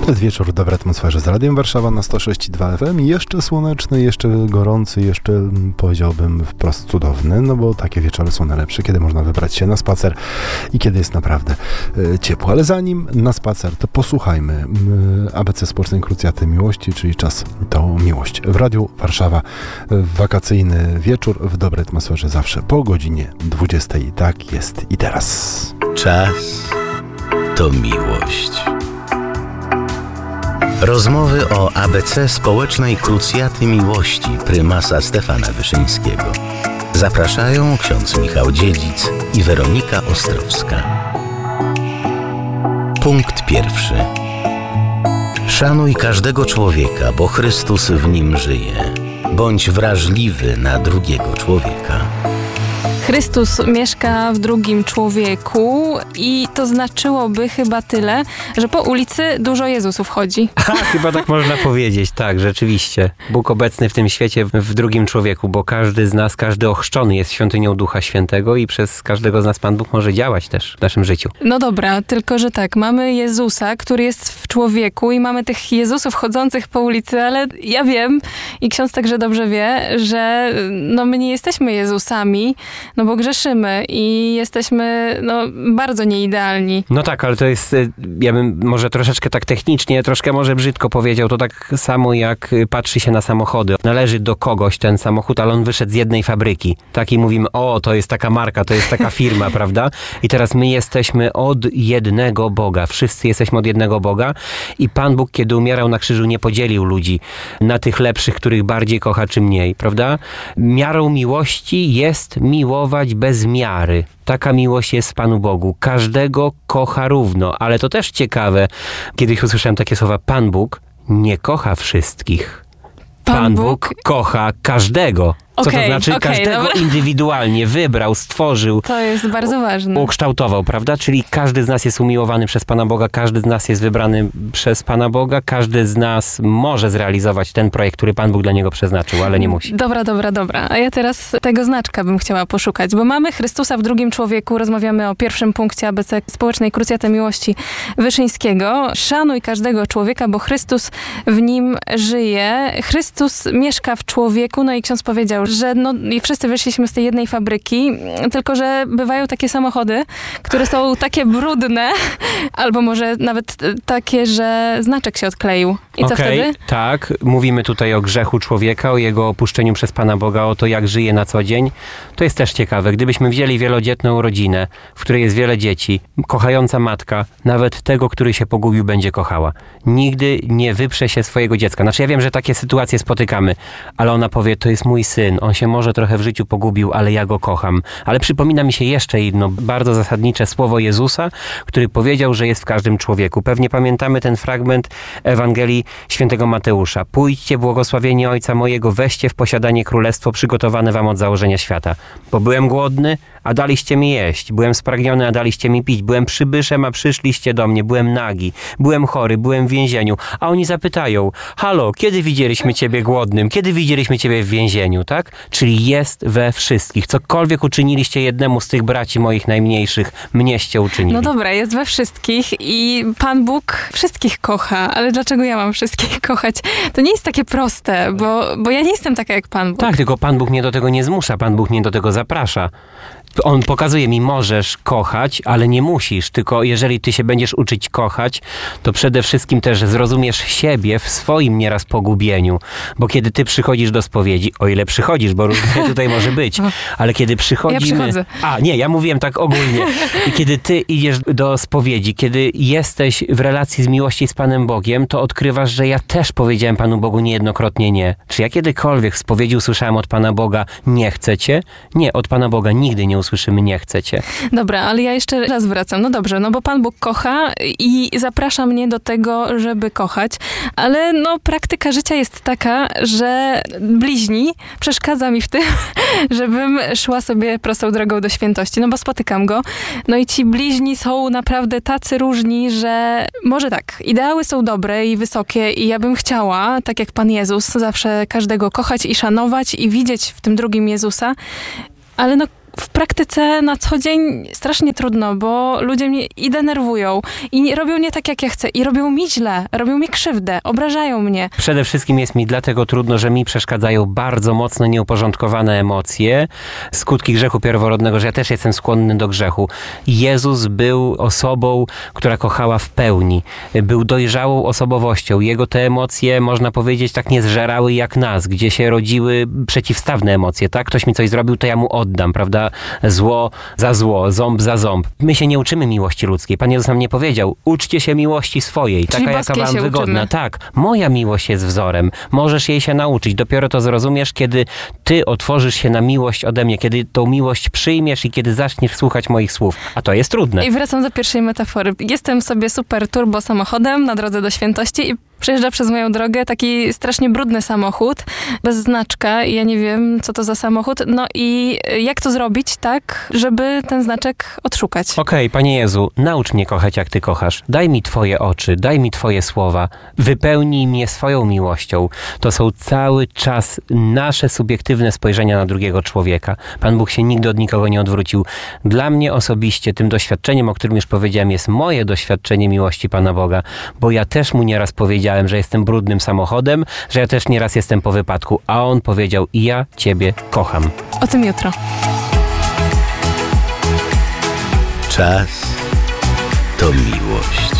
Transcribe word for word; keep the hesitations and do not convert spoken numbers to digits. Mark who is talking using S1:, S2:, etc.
S1: Wieczór w dobrej atmosferze z Radiem Warszawa na sto sześć i dwa F M. Jeszcze słoneczny, jeszcze gorący, jeszcze powiedziałbym wprost cudowny, no bo takie wieczory są najlepsze, kiedy można wybrać się na spacer i kiedy jest naprawdę y, ciepło. Ale zanim na spacer, to posłuchajmy y, A B C Społecznej Krucjaty Miłości, czyli Czas to miłość. W Radiu Warszawa y, wakacyjny wieczór w dobrej atmosferze zawsze po godzinie dwudziestej. Tak jest i teraz.
S2: Czas to miłość. Rozmowy o A B C Społecznej Krucjaty Miłości prymasa Stefana Wyszyńskiego. Zapraszają ksiądz Michał Dziedzic i Weronika Ostrowska. Punkt pierwszy. Szanuj każdego człowieka, bo Chrystus w nim żyje. Bądź wrażliwy na drugiego człowieka.
S3: Chrystus mieszka w drugim człowieku i to znaczyłoby chyba tyle, że po ulicy dużo Jezusów chodzi.
S4: Ha, chyba tak można powiedzieć, tak, rzeczywiście. Bóg obecny w tym świecie w drugim człowieku, bo każdy z nas, każdy ochrzczony jest świątynią Ducha Świętego i przez każdego z nas Pan Bóg może działać też w naszym życiu.
S3: No dobra, tylko że tak, mamy Jezusa, który jest w człowieku i mamy tych Jezusów chodzących po ulicy, ale ja wiem i ksiądz także dobrze wie, że no my nie jesteśmy Jezusami, no bo grzeszymy i jesteśmy no, bardzo nieidealni.
S4: No tak, ale to jest, ja bym może troszeczkę tak technicznie, troszkę może brzydko powiedział, to tak samo jak patrzy się na samochody. Należy do kogoś ten samochód, ale on wyszedł z jednej fabryki. Tak i mówimy, o, to jest taka marka, to jest taka firma, prawda? I teraz my jesteśmy od jednego Boga. Wszyscy jesteśmy od jednego Boga i Pan Bóg, kiedy umierał na krzyżu, nie podzielił ludzi na tych lepszych, których bardziej kocha, czy mniej, prawda? Miarą miłości jest miłować bez miary. Taka miłość jest Panu Bogu. Każdego kocha równo. Ale to też ciekawe. Kiedyś usłyszałem takie słowa. Pan Bóg nie kocha wszystkich. Pan, Pan Bóg, Bóg kocha każdego. Co
S3: okay,
S4: to znaczy?
S3: Okay,
S4: każdego
S3: dobra.
S4: Indywidualnie wybrał, stworzył.
S3: To jest bardzo ważne.
S4: Ukształtował, prawda? Czyli każdy z nas jest umiłowany przez Pana Boga, każdy z nas jest wybrany przez Pana Boga, każdy z nas może zrealizować ten projekt, który Pan Bóg dla niego przeznaczył, ale nie musi.
S3: Dobra, dobra, dobra. A ja teraz tego znaczka bym chciała poszukać, bo mamy Chrystusa w drugim człowieku, rozmawiamy o pierwszym punkcie A B C Społecznej Krucjaty Miłości Wyszyńskiego. Szanuj każdego człowieka, bo Chrystus w nim żyje. Chrystus mieszka w człowieku, no i ksiądz powiedział, że no i wszyscy wyszliśmy z tej jednej fabryki, tylko że bywają takie samochody, które są takie brudne, albo może nawet takie, że znaczek się odkleił. I co
S4: okay,
S3: wtedy?
S4: Tak, mówimy tutaj o grzechu człowieka, o jego opuszczeniu przez Pana Boga, o to, jak żyje na co dzień. To jest też ciekawe. Gdybyśmy wzięli wielodzietną rodzinę, w której jest wiele dzieci, kochająca matka, nawet tego, który się pogubił, będzie kochała. Nigdy nie wyprze się swojego dziecka. Znaczy ja wiem, że takie sytuacje spotykamy, ale ona powie, to jest mój syn, on się może trochę w życiu pogubił, ale ja go kocham. Ale przypomina mi się jeszcze jedno bardzo zasadnicze słowo Jezusa, który powiedział, że jest w każdym człowieku. Pewnie pamiętamy ten fragment Ewangelii Świętego Mateusza. Pójdźcie, błogosławieni Ojca mojego, weźcie w posiadanie królestwo przygotowane wam od założenia świata. Bo byłem głodny, a daliście mi jeść. Byłem spragniony, a daliście mi pić. Byłem przybyszem, a przyszliście do mnie. Byłem nagi. Byłem chory, byłem w więzieniu. A oni zapytają, halo, kiedy widzieliśmy ciebie głodnym? Kiedy widzieliśmy ciebie w więzieniu, tak? Czyli jest we wszystkich. Cokolwiek uczyniliście jednemu z tych braci moich najmniejszych, mnieście uczynili.
S3: No dobra, jest we wszystkich i Pan Bóg wszystkich kocha, ale dlaczego ja mam wszystkich kochać? To nie jest takie proste, bo, bo ja nie jestem taka jak Pan Bóg.
S4: Tak, tylko Pan Bóg mnie do tego nie zmusza, Pan Bóg mnie do tego zaprasza. On pokazuje mi, możesz kochać, ale nie musisz, tylko jeżeli ty się będziesz uczyć kochać, to przede wszystkim też zrozumiesz siebie w swoim nieraz pogubieniu, bo kiedy ty przychodzisz do spowiedzi, o ile przychodzisz, bo różnie tutaj może być, ale kiedy przychodzimy...
S3: Ja przychodzę.
S4: A, nie, ja mówiłem tak ogólnie. I kiedy ty idziesz do spowiedzi, kiedy jesteś w relacji z miłości z Panem Bogiem, to odkrywasz, że ja też powiedziałem Panu Bogu niejednokrotnie nie. Czy ja kiedykolwiek w spowiedzi usłyszałem od Pana Boga, nie chcecie? Nie, od Pana Boga nigdy nie usłyszymy, nie chcecie.
S3: Dobra, ale ja jeszcze raz wracam. No dobrze, no bo Pan Bóg kocha i zaprasza mnie do tego, żeby kochać, ale no praktyka życia jest taka, że bliźni przeszkadza mi w tym, żebym szła sobie prostą drogą do świętości, no bo spotykam go. No i ci bliźni są naprawdę tacy różni, że może tak, ideały są dobre i wysokie i ja bym chciała, tak jak Pan Jezus, zawsze każdego kochać i szanować i widzieć w tym drugim Jezusa, ale no w praktyce na co dzień strasznie trudno, bo ludzie mnie i denerwują, i robią nie tak, jak ja chcę, i robią mi źle, robią mi krzywdę, obrażają mnie.
S4: Przede wszystkim jest mi dlatego trudno, że mi przeszkadzają bardzo mocno nieuporządkowane emocje, skutki grzechu pierworodnego, że ja też jestem skłonny do grzechu. Jezus był osobą, która kochała w pełni. Był dojrzałą osobowością. Jego te emocje, można powiedzieć, tak nie zżerały jak nas, gdzie się rodziły przeciwstawne emocje, tak? Ktoś mi coś zrobił, to ja mu oddam, prawda? Zło za zło, ząb za ząb. My się nie uczymy miłości ludzkiej. Pan Jezus nam nie powiedział, uczcie się miłości swojej,
S3: Czyli
S4: taka jaka wam
S3: się
S4: wygodna.
S3: uczymy.
S4: Tak, moja miłość jest wzorem. Możesz jej się nauczyć. Dopiero to zrozumiesz, kiedy ty otworzysz się na miłość ode mnie, kiedy tą miłość przyjmiesz i kiedy zaczniesz słuchać moich słów. A to jest trudne.
S3: I wracam do pierwszej metafory. Jestem sobie super turbo samochodem na drodze do świętości i przejeżdża przez moją drogę taki strasznie brudny samochód, bez znaczka i ja nie wiem, co to za samochód. No i jak to zrobić tak, żeby ten znaczek odszukać?
S4: Okej, okay, Panie Jezu, naucz mnie kochać, jak Ty kochasz. Daj mi Twoje oczy, daj mi Twoje słowa. Wypełnij mnie swoją miłością. To są cały czas nasze subiektywne spojrzenia na drugiego człowieka. Pan Bóg się nigdy od nikogo nie odwrócił. Dla mnie osobiście tym doświadczeniem, o którym już powiedziałem, jest moje doświadczenie miłości Pana Boga, bo ja też Mu nieraz powiedziałem, że jestem brudnym samochodem, że ja też nieraz jestem po wypadku, a On powiedział, ja Ciebie kocham.
S3: O tym jutro.
S2: Czas to miłość.